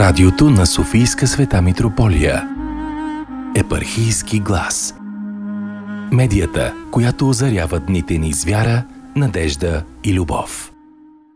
Радиото на Софийска света Митрополия. Епархийски глас. Медията, която озарява дните ни с вяра, надежда и любов.